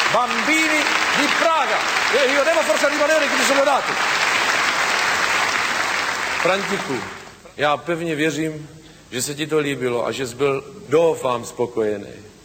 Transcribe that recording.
Bambini di Praga. Io devo forse rimanere che mi sono dati. Františku, já pevně věřím, že se ti to líbilo a že jsi byl, doufám, spokojený.